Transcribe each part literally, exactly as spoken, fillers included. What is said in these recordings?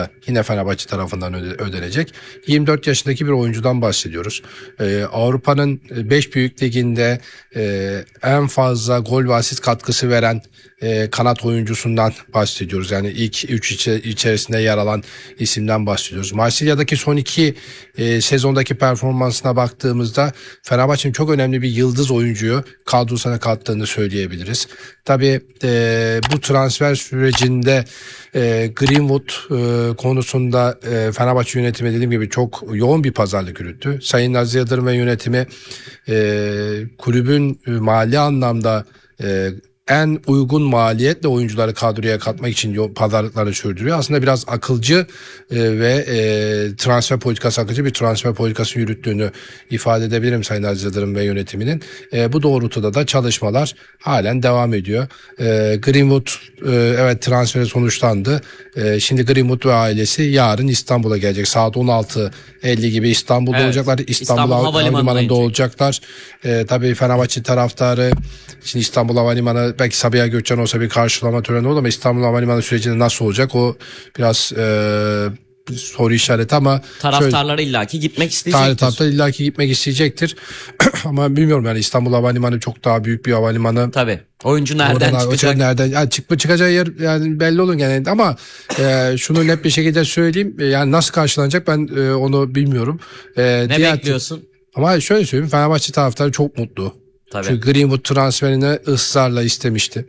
da yine Fenerbahçe tarafından öde, ödenecek. yirmi dört yaşındaki bir oyuncudan bahsediyoruz. Ee, Avrupa'nın beş büyük liginde e, en fazla gol ve asist katkısı veren e, kanat oyuncusundan bahsediyoruz. Yani ilk üç içi, içerisinde yer alan isimden bahsediyoruz. Marsilya'daki son iki e, sezondaki performansına baktığımızda Fenerbahçe'nin çok önemli bir yıldız oyuncuyu kadrosuna kattığını söyleyebiliriz. Tabii e, bu transfer sürecinde e, Greenwood e, konusunda e, Fenerbahçe yönetimi dediğim gibi çok yoğun bir pazarlık yürüttü. Sayın Aziz Yıldırım ve yönetimi e, kulübün e, mali anlamda e, en uygun maliyetle oyuncuları kadroya katmak için pazarlıkları sürdürüyor. Aslında biraz akılcı e, ve e, transfer politikası akılcı bir transfer politikası yürüttüğünü ifade edebilirim Sayın Aziz Yıldırım ve yönetiminin. E, bu doğrultuda da çalışmalar halen devam ediyor. E, Greenwood e, evet transferi sonuçlandı. E, şimdi Greenwood ve ailesi yarın İstanbul'a gelecek. Saat on altı elli gibi İstanbul'da evet. olacaklar. İstanbul, İstanbul Havalimanı'nda olacaklar. E, tabii Fenerbahçe taraftarı şimdi İstanbul Havalimanı belki Sabiha Gökçen olsa bir karşılama töreni olur ama İstanbul Havalimanı sürecinde nasıl olacak o biraz e, soru işareti ama taraftarları şöyle, illaki gitmek isteyecektir. Taraftarlar illaki gitmek isteyecektir. Ama bilmiyorum yani İstanbul Havalimanı çok daha büyük bir havalimanı. Tabii. Oyuncu nereden Oradan, çıkacak? Nereden yani çıkıp çıkacağı yer yani belli olur genelde ama e, şunu net bir şekilde söyleyeyim. Yani nasıl karşılanacak ben e, onu bilmiyorum. E, ne diğer, bekliyorsun? Ama şöyle söyleyeyim Fenerbahçe taraftarı çok mutlu. Tabii. Çünkü Greenwood transferini ısrarla istemişti.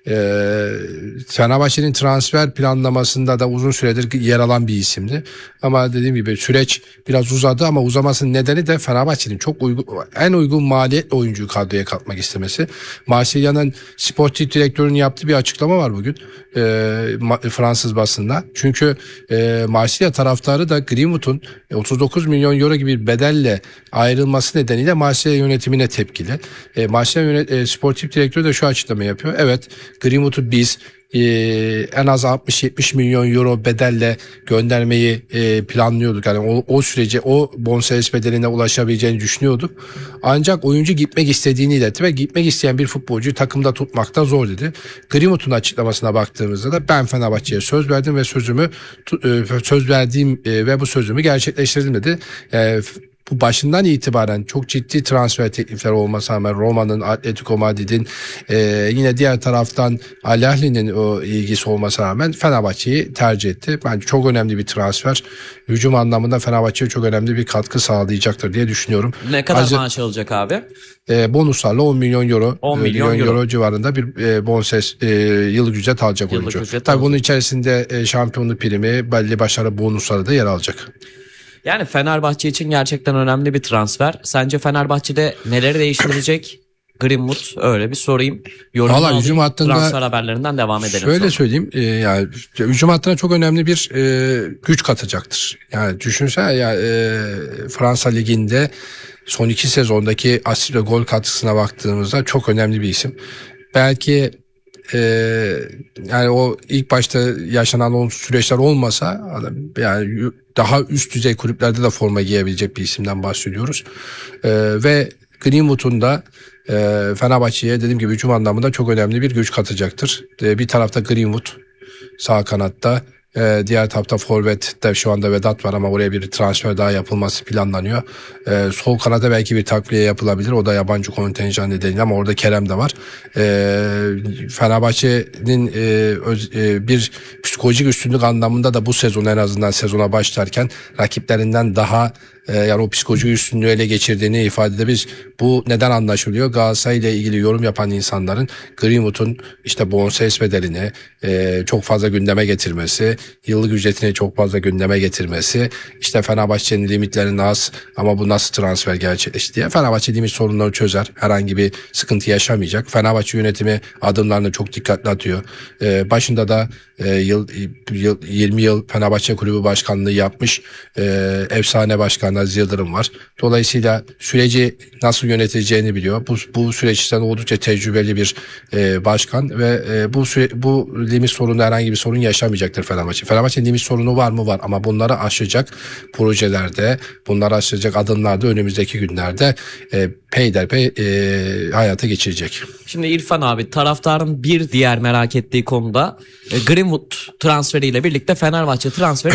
Ee, Fenerbahçe'nin transfer planlamasında da uzun süredir yer alan bir isimdi. Ama dediğim gibi süreç biraz uzadı ama uzamasının nedeni de Fenerbahçe'nin çok uygun, en uygun maliyetle oyuncuyu kadroya katmak istemesi. Marsilya'nın sportif direktörünün yaptığı bir açıklama var bugün e, Fransız basında. Çünkü e, Marsilya taraftarı da Greenwood'un otuz dokuz milyon euro gibi bir bedelle ayrılması nedeniyle Marsilya yönetimine tepkili. E, Marsilya yönet, e, sportif direktörü de şu açıklama yapıyor. Evet, Greenwood'u biz e, en az altmış yetmiş milyon euro bedelle göndermeyi e, planlıyorduk. Yani o, o sürece o bonservis bedeline ulaşabileceğini düşünüyorduk. Ancak oyuncu gitmek istediğini iletti ve gitmek isteyen bir futbolcuyu takımda tutmakta zor dedi. Greenwood'un açıklamasına baktığımızda da ben Fenerbahçe'ye söz verdim ve sözümü e, söz verdiğim e, ve bu sözümü gerçekleştirdim dedi. E, Bu başından itibaren çok ciddi transfer teklifleri olmasına rağmen Roma'nın, Atletico Madrid'in e, yine diğer taraftan Al Ahly'nin o ilgisi olmasına rağmen Fenerbahçe'yi tercih etti. Bence çok önemli bir transfer. Hücum anlamında Fenerbahçe'ye çok önemli bir katkı sağlayacaktır diye düşünüyorum. Ne kadar Ayrıca, maaş alacak abi? E, bonuslarla on milyon euro, on milyon, milyon euro. euro civarında bir e, bonses e, yıllık ücret alacak yıllık oyuncu. Ücret Tabii alacak. Bunun içerisinde e, şampiyonluk primi, belli başarı bonusları da yer alacak. Yani Fenerbahçe için gerçekten önemli bir transfer. Sence Fenerbahçe'de neleri değiştirecek? Greenwood öyle bir sorayım. Valla hücum hattında transfer haberlerinden devam edelim. Şöyle sonra. söyleyeyim e, yani hücum hattına çok önemli bir e, güç katacaktır. Yani düşünsene ya e, Fransa Ligi'nde son iki sezondaki asist ve gol katkısına baktığımızda çok önemli bir isim. Belki Ee, yani o ilk başta yaşanan o süreçler olmasa yani daha üst düzey kulüplerde de forma giyebilecek bir isimden bahsediyoruz. Ee, ve Greenwood'un da e, Fenerbahçe'ye dediğim gibi hücum anlamında çok önemli bir güç katacaktır. Ee, bir tarafta Greenwood sağ kanatta. Ee, diğer tarafta forvette şu anda Vedat var ama oraya bir transfer daha yapılması planlanıyor. Ee, sol kanada belki bir takviye yapılabilir. O da yabancı kontenjan nedeniyle ama orada Kerem de var. Ee, Fenerbahçe'nin e, öz, e, bir psikolojik üstünlük anlamında da bu sezon en azından sezona başlarken rakiplerinden daha e, yani o psikolojik üstünlüğü ele geçirdiğini ifade edebiliriz. Bu neden anlaşılıyor? Galatasaray ile ilgili yorum yapan insanların Greenwood'un işte bonservis bedelini e, çok fazla gündeme getirmesi, yıllık ücretini çok fazla gündeme getirmesi, işte Fenerbahçe'nin limitlerinin az ama bu nasıl transfer gerçekleşti diye. Fenerbahçe limit sorunları çözer. Herhangi bir sıkıntı yaşamayacak. Fenerbahçe yönetimi adımlarını çok dikkatli atıyor. Ee, başında da e, yıl, yıl yirmi yıl Fenerbahçe Kulübü Başkanlığı yapmış e, efsane başkan Aziz Yıldırım var. Dolayısıyla süreci nasıl yöneteceğini biliyor. Bu, bu süreç içinde oldukça tecrübeli bir e, başkan ve e, bu süre, bu limit sorunu herhangi bir sorun yaşamayacaktır Fenerbahçe. Fenerbahçe'nin limit sorunu var mı? Var ama bunları aşacak projelerde, bunları aşacak adımlarda önümüzdeki günlerde e, peyderpey e, hayata geçirecek. Şimdi İrfan abi, taraftarın bir diğer merak ettiği konuda e, Greenwood transferiyle birlikte Fenerbahçe transferi